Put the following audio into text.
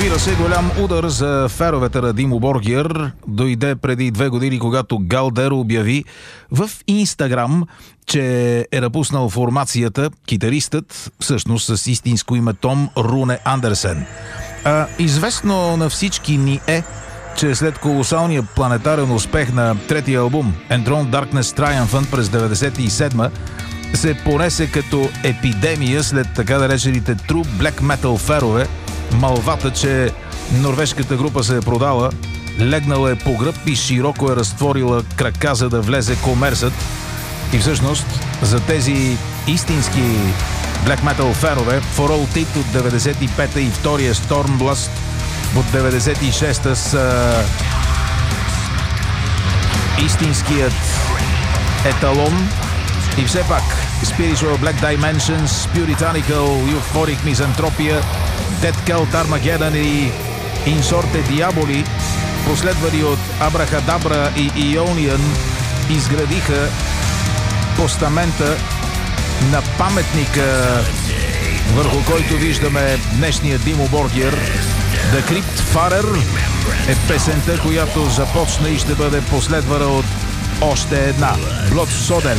Разбира се, голям удар за феровете на Димо Боргир дойде преди 2 години, когато Галдер обяви в Инстаграм, че е напуснал формацията китаристът, всъщност с истинско име Том Руне Андерсен. Известно на всички ни е, че след колосалния планетарен успех на третия албум Enthroned Darkness Triumphant през 1997 се понесе като епидемия след така наречените True Black Metal ферове малвата, че норвежката група се е продала, легнала е по гръб и широко е разтворила крака, за да влезе комерсът. И всъщност за тези истински Black Metal ферове For All Tit от 95-та и втория Stormblast от 96-та са истинският еталон. И все пак Spiritual Black Dimensions, Puritanical, Euphoric Misanthropia, Dead Cult Armageddon и Insorte Diaboli, последвани от Abracadabra и Ionian, изградиха постамента на паметника, върху който виждаме днешния Димо Боргир. The Crypt Farer е песента, която започна и ще бъде последвана от още една. Blood Soden.